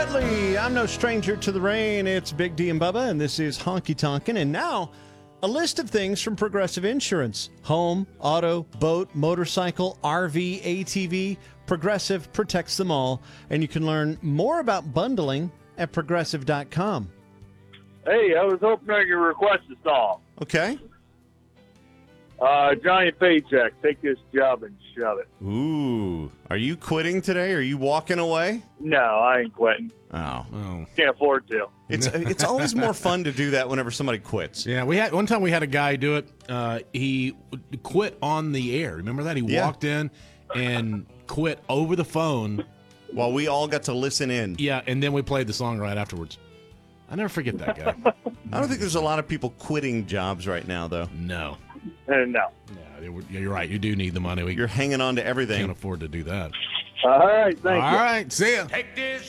Medley. I'm no stranger to the rain. It's Big D and Bubba, and this is Honky Tonkin'. And now, a list of things from Progressive Insurance. Home, auto, boat, motorcycle, RV, ATV. Progressive protects them all. And you can learn more about bundling at Progressive.com. Hey, I was hoping I could request a song. Okay. Johnny Paycheck, take this job and shove it. Ooh. Are you quitting today? Are you walking away? No, I ain't quitting. Oh. Can't afford to. It's always more fun to do that whenever somebody quits. Yeah, one time we had a guy do it. He quit on the air. Remember that? He walked in and quit over the phone. While we all got to listen in. Yeah, and then we played the song right afterwards. I never forget that guy. I don't think there's a lot of people quitting jobs right now, though. No. No. Yeah, you're right. You do need the money. You're hanging on to everything. Can't afford to do that. All right, thank you. All right, see ya. Take this